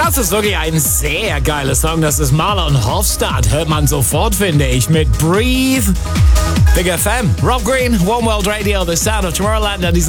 Das ist wirklich ein sehr geiler Song. Das ist Marlon Hofstad. Hört man sofort, finde ich, mit Breathe. Big FM. Rob Green, One World Radio, The Sound of Tomorrowland. An diesem